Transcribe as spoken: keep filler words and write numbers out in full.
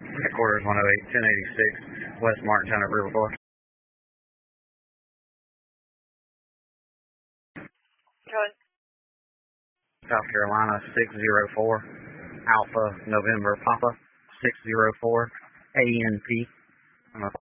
Headquarters one oh eight, ten eighty-six, West Martintown at River Fork. Good. South Carolina six zero four, Alpha November Papa six zero four, A N P.